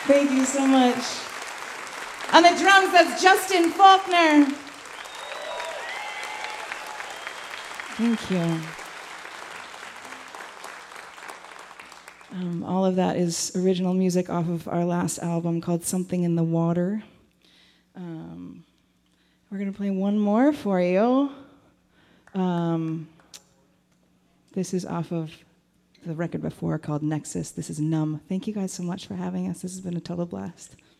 Thank you so much. On the drums, that's Justin Faulkner. Thank you. All of that is original music off of our last album called Something in the Water. We're going to play one more for you. This is off of the record before called Nexus. This is Numb. Thank you guys so much for having us. This has been a total blast.